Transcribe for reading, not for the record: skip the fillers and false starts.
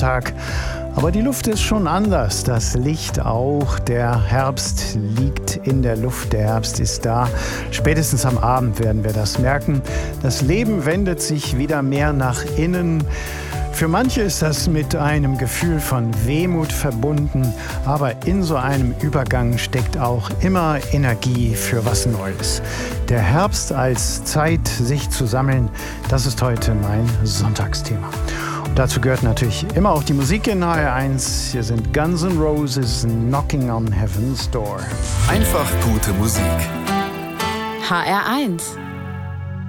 Sonntag. Aber die Luft ist schon anders, das Licht auch. Der Herbst liegt in der Luft, der Herbst ist da. Spätestens am Abend werden wir das merken. Das Leben wendet sich wieder mehr nach innen. Für manche ist das mit einem Gefühl von Wehmut verbunden, aber in so einem Übergang steckt auch immer Energie für was Neues. Der Herbst als Zeit, sich zu sammeln, das ist heute mein Sonntagsthema. Und dazu gehört natürlich immer auch die Musik in HR1. Hier sind Guns N' Roses, Knocking on Heaven's Door. Einfach gute Musik. HR1